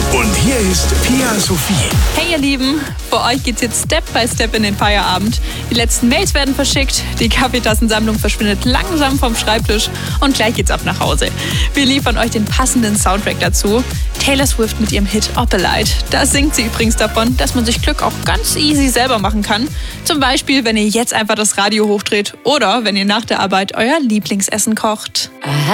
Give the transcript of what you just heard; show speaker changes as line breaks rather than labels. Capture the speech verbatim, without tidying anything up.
Und hier ist Pia Sophie.
Hey ihr Lieben, für euch geht's jetzt Step by Step in den Feierabend. Die letzten Mails werden verschickt, die Kaffeetassensammlung verschwindet langsam vom Schreibtisch und gleich geht's ab nach Hause. Wir liefern euch den passenden Soundtrack dazu. Taylor Swift mit ihrem Hit Opalite. Da singt sie übrigens davon, dass man sich Glück auch ganz easy selber machen kann. Zum Beispiel, wenn ihr jetzt einfach das Radio hochdreht oder wenn ihr nach der Arbeit euer Lieblingsessen kocht.